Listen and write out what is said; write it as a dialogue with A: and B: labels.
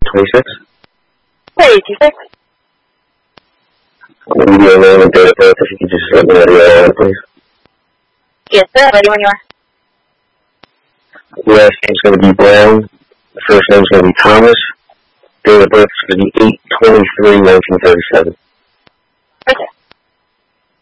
A: 26?
B: 86.
A: Your name and date of birth, if you could just let me know the other one, please.
B: Yes, sir. Ready when you are.
A: The last name's going to be Brown. The first name's going to be Thomas. Date of birth is going to be 8/23/1937.
B: Okay.